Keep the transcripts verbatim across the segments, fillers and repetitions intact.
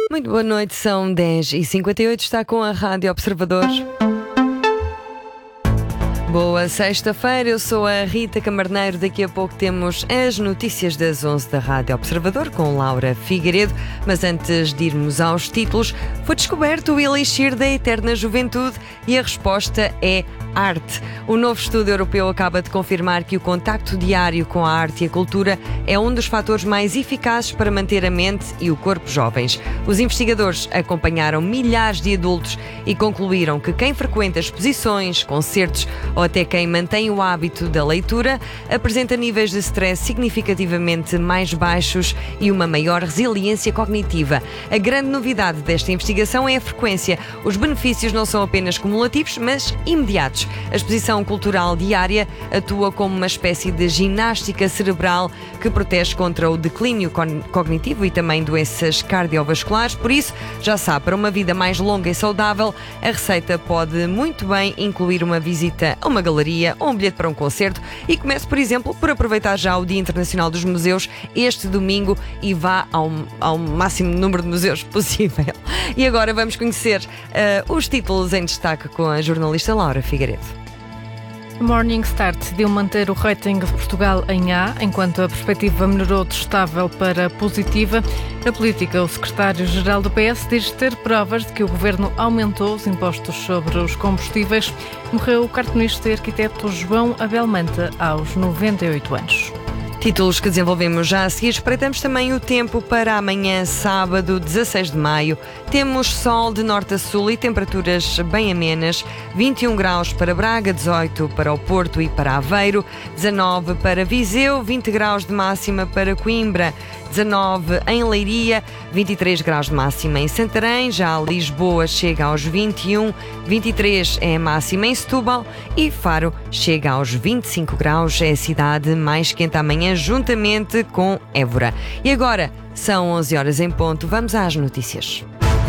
Muito boa noite, são dez e cinquenta e oito, está com a Rádio Observador. Boa sexta-feira, eu sou a Rita Camarneiro. Daqui a pouco temos as notícias das onze da Rádio Observador com Laura Figueiredo. Mas antes de irmos aos títulos, foi descoberto o elixir da eterna juventude e a resposta é arte. O novo estudo europeu acaba de confirmar que o contacto diário com a arte e a cultura é um dos fatores mais eficazes para manter a mente e o corpo jovens. Os investigadores acompanharam milhares de adultos e concluíram que quem frequenta exposições, concertos ou até quem mantém o hábito da leitura apresenta níveis de stress significativamente mais baixos e uma maior resiliência cognitiva. A grande novidade desta investigação é a frequência. Os benefícios não são apenas cumulativos, mas imediatos. A exposição cultural diária atua como uma espécie de ginástica cerebral que protege contra o declínio cognitivo e também doenças cardiovasculares. Por isso, já sabe, para uma vida mais longa e saudável, a receita pode muito bem incluir uma visita a uma galeria ou um bilhete para um concerto. E comece, por exemplo, por aproveitar já o Dia Internacional dos Museus este domingo e vá ao, ao máximo número de museus possível. E agora vamos conhecer uh, os títulos em destaque com a jornalista Laura Figueiredo. Morningstar decidiu manter o rating de Portugal em A, enquanto a perspectiva melhorou de estável para positiva. Na política, o secretário-geral do P S diz ter provas de que o governo aumentou os impostos sobre os combustíveis. Morreu o cartunista e arquiteto João Abel Manta, aos noventa e oito anos. Títulos que desenvolvemos já a seguir. Espreitamos também o tempo para amanhã, sábado, dezasseis de maio. Temos sol de norte a sul e temperaturas bem amenas. vinte e um graus para Braga, dezoito para o Porto e para Aveiro, dezanove para Viseu, vinte graus de máxima para Coimbra, dezanove em Leiria, vinte e três graus de máxima em Santarém. Já Lisboa chega aos vinte e um, vinte e três é a máxima em Setúbal e Faro chega aos vinte e cinco graus. É a cidade mais quente amanhã, juntamente com Évora. E agora, são onze horas em ponto, vamos às notícias.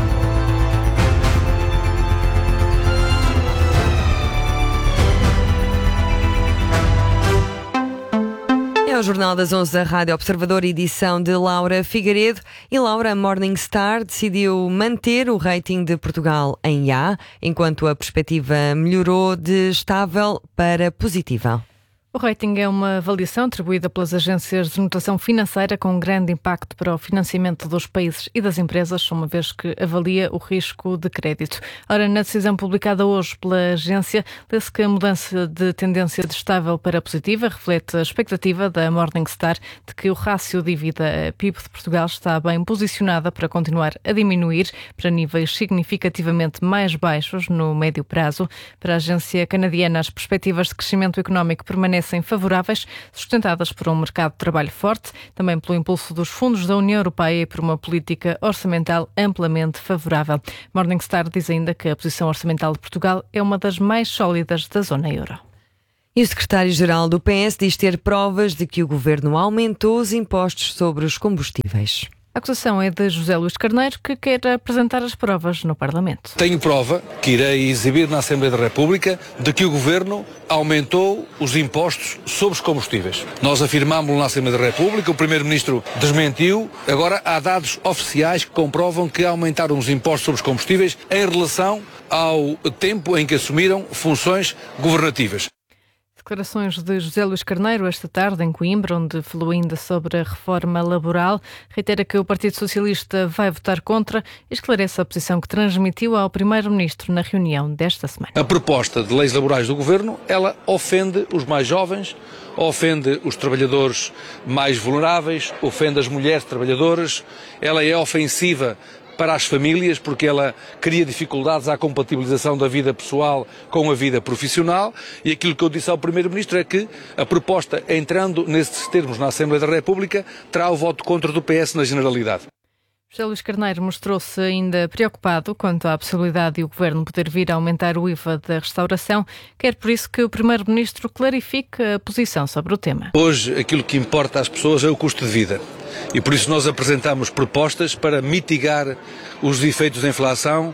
É o Jornal das onze da Rádio Observador, edição de Laura Figueiredo. E Laura, a Morningstar decidiu manter o rating de Portugal em A, enquanto a perspectiva melhorou de estável para positiva. O rating é uma avaliação atribuída pelas agências de notação financeira com grande impacto para o financiamento dos países e das empresas, uma vez que avalia o risco de crédito. Ora, na decisão publicada hoje pela agência, lê-se que a mudança de tendência de estável para positiva reflete a expectativa da Morningstar de que o rácio dívida P I B de Portugal está bem posicionada para continuar a diminuir para níveis significativamente mais baixos no médio prazo. Para a agência canadiana, as perspectivas de crescimento económico permanecem favoráveis, sustentadas por um mercado de trabalho forte, também pelo impulso dos fundos da União Europeia e por uma política orçamental amplamente favorável. Morningstar diz ainda que a posição orçamental de Portugal é uma das mais sólidas da zona euro. E o secretário-geral do P S diz ter provas de que o governo aumentou os impostos sobre os combustíveis. A acusação é de José Luís Carneiro, que quer apresentar as provas no Parlamento. Tenho prova, que irei exibir na Assembleia da República, de que o Governo aumentou os impostos sobre os combustíveis. Nós afirmámos-lo na Assembleia da República, o Primeiro-Ministro desmentiu. Agora há dados oficiais que comprovam que aumentaram os impostos sobre os combustíveis em relação ao tempo em que assumiram funções governativas. Declarações de José Luís Carneiro esta tarde em Coimbra, onde falou ainda sobre a reforma laboral. Reitera que o Partido Socialista vai votar contra e esclarece a posição que transmitiu ao Primeiro-Ministro na reunião desta semana. A proposta de leis laborais do Governo, ela ofende os mais jovens, ofende os trabalhadores mais vulneráveis, ofende as mulheres trabalhadoras, ela é ofensiva para as famílias, porque ela cria dificuldades à compatibilização da vida pessoal com a vida profissional, e aquilo que eu disse ao Primeiro-Ministro é que a proposta, entrando nesses termos na Assembleia da República, terá o voto contra do P S na generalidade. José Luís Carneiro mostrou-se ainda preocupado quanto à possibilidade de o Governo poder vir a aumentar o I V A da restauração. Quer por isso que o Primeiro-Ministro clarifique a posição sobre o tema. Hoje, aquilo que importa às pessoas é o custo de vida. E por isso nós apresentamos propostas para mitigar os efeitos da inflação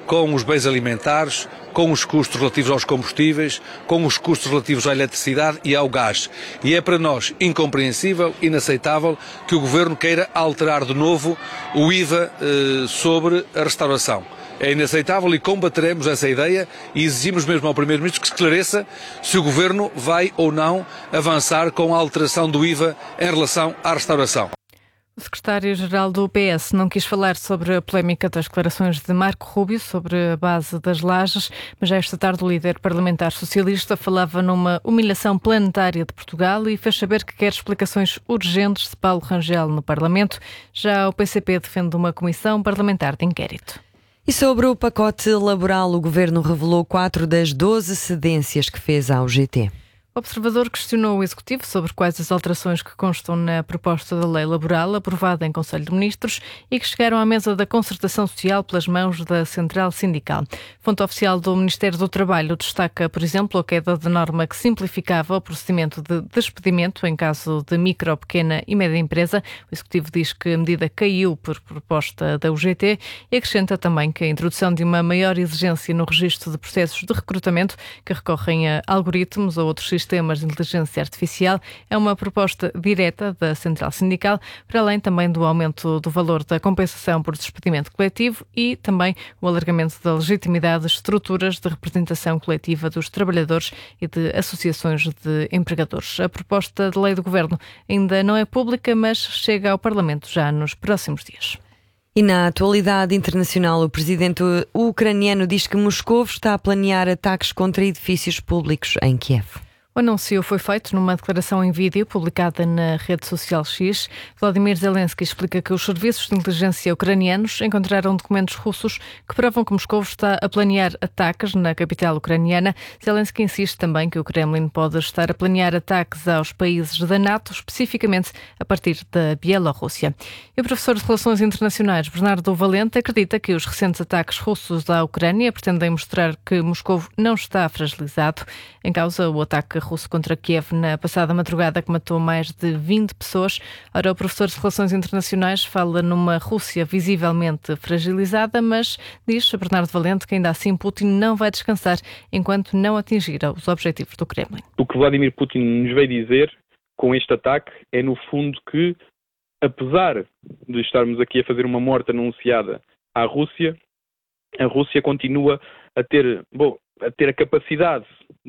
com os bens alimentares, com os custos relativos aos combustíveis, com os custos relativos à eletricidade e ao gás. E é para nós incompreensível, inaceitável, que o Governo queira alterar de novo o I V A eh, sobre a restauração. É inaceitável e combateremos essa ideia e exigimos mesmo ao Primeiro-Ministro que esclareça se o Governo vai ou não avançar com a alteração do I V A em relação à restauração. O secretário-geral do P S não quis falar sobre a polémica das declarações de Marco Rubio sobre a base das lajes, mas já esta tarde o líder parlamentar socialista falava numa humilhação planetária de Portugal e fez saber que quer explicações urgentes de Paulo Rangel no Parlamento. Já o P C P defende uma comissão parlamentar de inquérito. E sobre o pacote laboral, o Governo revelou quatro das doze cedências que fez à U G T. O Observador questionou o Executivo sobre quais as alterações que constam na proposta da lei laboral aprovada em Conselho de Ministros e que chegaram à mesa da concertação social pelas mãos da Central Sindical. Fonte oficial do Ministério do Trabalho destaca, por exemplo, a queda de norma que simplificava o procedimento de despedimento em caso de micro, pequena e média empresa. O Executivo diz que a medida caiu por proposta da U G T e acrescenta também que a introdução de uma maior exigência no registro de processos de recrutamento que recorrem a algoritmos ou outros sistemas sistemas de inteligência artificial é uma proposta direta da Central Sindical, para além também do aumento do valor da compensação por despedimento coletivo e também o alargamento da legitimidade de estruturas de representação coletiva dos trabalhadores e de associações de empregadores. A proposta de lei do Governo ainda não é pública, mas chega ao Parlamento já nos próximos dias. E na atualidade internacional, o presidente ucraniano diz que Moscou está a planear ataques contra edifícios públicos em Kiev. O anúncio foi feito numa declaração em vídeo publicada na rede social X. Volodymyr Zelensky explica que os serviços de inteligência ucranianos encontraram documentos russos que provam que Moscou está a planear ataques na capital ucraniana. Zelensky insiste também que o Kremlin pode estar a planear ataques aos países da NATO, especificamente a partir da Bielorrússia. E o professor de Relações Internacionais, Bernardo Valente, acredita que os recentes ataques russos à Ucrânia pretendem mostrar que Moscou não está fragilizado. Em causa, o ataque russo contra Kiev na passada madrugada que matou mais de vinte pessoas. Ora, o professor de Relações Internacionais fala numa Rússia visivelmente fragilizada, mas diz a Bernardo Valente que ainda assim Putin não vai descansar enquanto não atingir os objetivos do Kremlin. O que Vladimir Putin nos veio dizer com este ataque é, no fundo, que apesar de estarmos aqui a fazer uma morte anunciada à Rússia, a Rússia continua a ter, bom, a ter a capacidade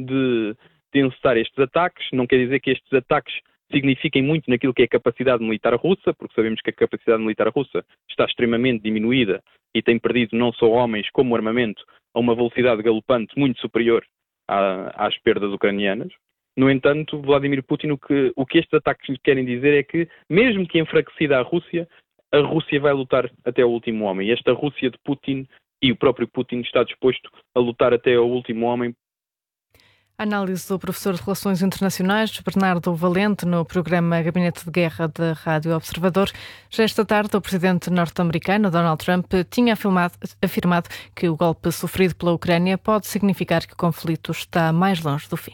de de encetar estes ataques. Não quer dizer que estes ataques signifiquem muito naquilo que é a capacidade militar russa, porque sabemos que a capacidade militar russa está extremamente diminuída e tem perdido não só homens como armamento a uma velocidade galopante muito superior à, às perdas ucranianas. No entanto, Vladimir Putin, o que, o que estes ataques lhe querem dizer é que, mesmo que enfraquecida a Rússia, a Rússia vai lutar até o último homem. E esta Rússia de Putin e o próprio Putin está disposto a lutar até ao último homem. A análise do professor de Relações Internacionais, Bernardo Valente, no programa Gabinete de Guerra da Rádio Observador. Já esta tarde, o presidente norte-americano, Donald Trump, tinha afirmado, afirmado que o golpe sofrido pela Ucrânia pode significar que o conflito está mais longe do fim.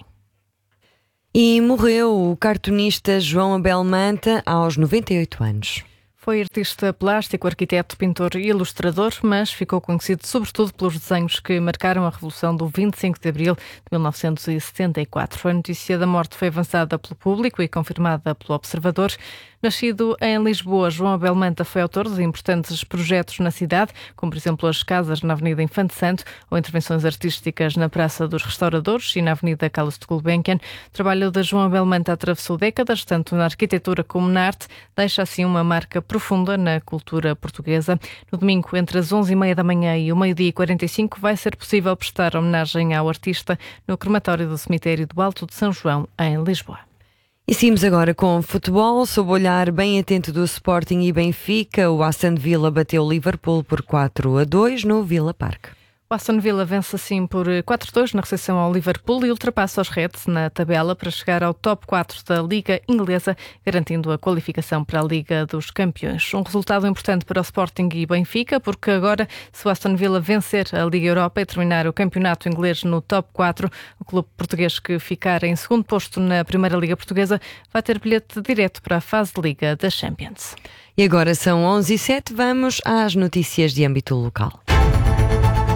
E morreu o cartunista João Abel Manta aos noventa e oito anos. Foi artista plástico, arquiteto, pintor e ilustrador, mas ficou conhecido sobretudo pelos desenhos que marcaram a Revolução do vinte e cinco de abril de mil novecentos e setenta e quatro. A notícia da morte foi avançada pelo público e confirmada pelo Observador. Nascido em Lisboa, João Abel Manta foi autor de importantes projetos na cidade, como por exemplo as casas na Avenida Infante Santo ou intervenções artísticas na Praça dos Restauradores e na Avenida Carlos de Gulbenkian. O trabalho de João Abel Manta atravessou décadas, tanto na arquitetura como na arte, deixa assim uma marca profunda na cultura portuguesa. No domingo, entre as onze e meia da manhã e o meio-dia e quarenta e cinco, vai ser possível prestar homenagem ao artista no crematório do cemitério do Alto de São João, em Lisboa. E seguimos agora com futebol, sob o olhar bem atento do Sporting e Benfica. O Aston Villa bateu o Liverpool por quatro a dois no Villa Park. O Aston Villa vence assim por quatro a dois na recepção ao Liverpool e ultrapassa os Reds na tabela para chegar ao top quatro da Liga Inglesa, garantindo a qualificação para a Liga dos Campeões. Um resultado importante para o Sporting e Benfica, porque agora, se o Aston Villa vencer a Liga Europa e terminar o campeonato inglês no top quatro, o clube português que ficar em segundo posto na Primeira Liga Portuguesa vai ter bilhete direto para a fase de Liga da Champions. E agora são onze e sete, vamos às notícias de âmbito local.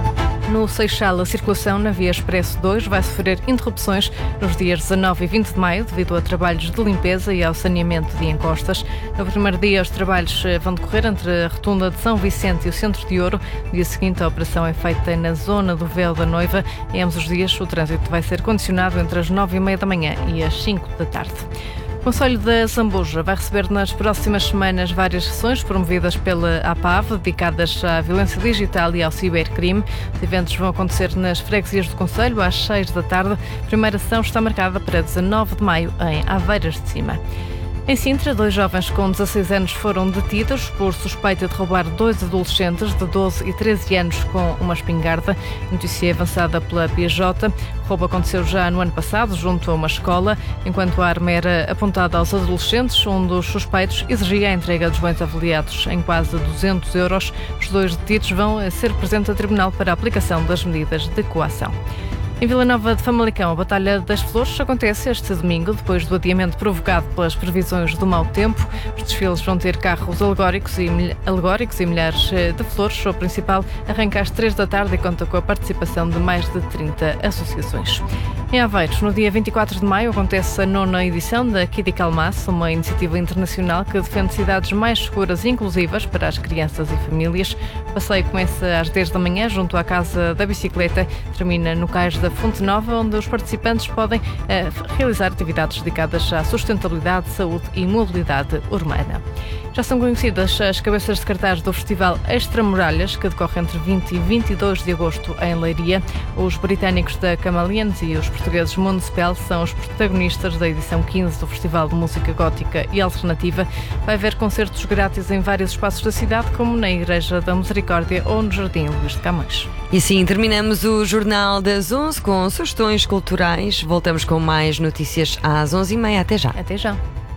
No Seixal, a circulação na Via Expresso dois vai sofrer interrupções nos dias dezanove e vinte de maio devido a trabalhos de limpeza e ao saneamento de encostas. No primeiro dia, os trabalhos vão decorrer entre a Rotunda de São Vicente e o Centro de Ouro. No dia seguinte, a operação é feita na zona do Véu da Noiva. Em ambos os dias, o trânsito vai ser condicionado entre as nove e meia da manhã e as cinco da tarde. O Concelho da Zambuja vai receber nas próximas semanas várias sessões promovidas pela A P A V, dedicadas à violência digital e ao cibercrime. Os eventos vão acontecer nas freguesias do Concelho às seis da tarde. A primeira sessão está marcada para dezanove de maio em Aveiras de Cima. Em Sintra, dois jovens com dezasseis anos foram detidos por suspeita de roubar dois adolescentes de doze e treze anos com uma espingarda. Notícia avançada pela P J. O roubo aconteceu já no ano passado, junto a uma escola. Enquanto a arma era apontada aos adolescentes, um dos suspeitos exigia a entrega dos bens avaliados em quase duzentos euros. Os dois detidos vão ser presentes a tribunal para a aplicação das medidas de coação. Em Vila Nova de Famalicão, a Batalha das Flores acontece este domingo, depois do adiamento provocado pelas previsões do mau tempo. Os desfiles vão ter carros alegóricos e, alegóricos e milhares de flores. O principal arranca às três da tarde e conta com a participação de mais de trinta associações. Em Aveiros, no dia vinte e quatro de maio, acontece a nona edição da Kidi Calmas, uma iniciativa internacional que defende cidades mais seguras e inclusivas para as crianças e famílias. O passeio começa às dez da manhã, junto à Casa da Bicicleta, termina no Cais da Fonte Nova, onde os participantes podem eh, realizar atividades dedicadas à sustentabilidade, saúde e mobilidade urbana. Já são conhecidas as cabeças de cartaz do Festival Extramuralhas, que decorre entre vinte e vinte e dois de agosto em Leiria. Os britânicos da Camalians e os portugueses Municipal são os protagonistas da edição quinze do Festival de Música Gótica e Alternativa. Vai haver concertos grátis em vários espaços da cidade, como na Igreja da Misericórdia ou no Jardim Luís de Camões. E assim terminamos o Jornal das onze com sugestões culturais. Voltamos com mais notícias às onze e meia. Até já. Até já.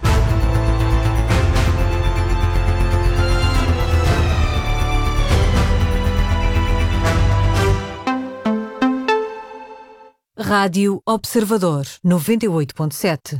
Rádio Observador noventa e oito ponto sete.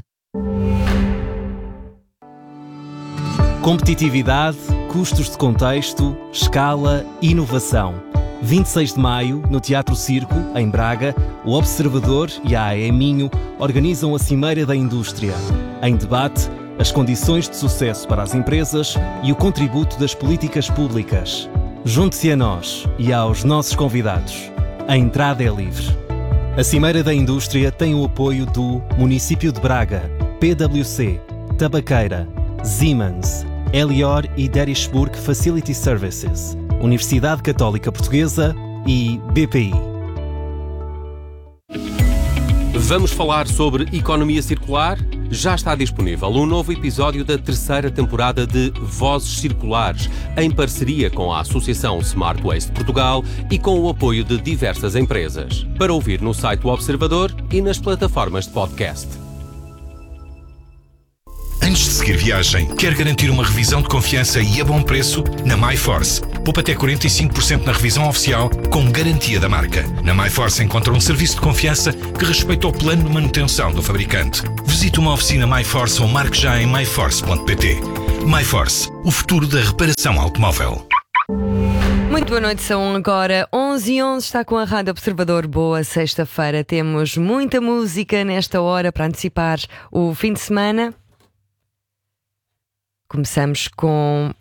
Competitividade, custos de contexto, escala, inovação. vinte e seis de maio, no Teatro Circo, em Braga, o Observador e a A E Minho organizam a Cimeira da Indústria. Em debate, as condições de sucesso para as empresas e o contributo das políticas públicas. Junte-se a nós e aos nossos convidados. A entrada é livre. A Cimeira da Indústria tem o apoio do Município de Braga, P W C, Tabaqueira, Siemens, Elior e Derishburg Facility Services, Universidade Católica Portuguesa e B P I. Vamos falar sobre economia circular? Já está disponível um novo episódio da terceira temporada de Vozes Circulares, em parceria com a Associação Smart Waste Portugal e com o apoio de diversas empresas. Para ouvir no site do Observador e nas plataformas de podcast. Antes de seguir viagem, quer garantir uma revisão de confiança e a bom preço? Na MyForce. Poupa até quarenta e cinco por cento na revisão oficial, com garantia da marca. Na MyForce encontra um serviço de confiança que respeita o plano de manutenção do fabricante. Visite uma oficina MyForce ou marque já em my force ponto p t. MyForce, o futuro da reparação automóvel. Muito boa noite, são agora onze e onze, está com a Rádio Observador. Boa sexta-feira, temos muita música nesta hora para antecipar o fim de semana. Começamos com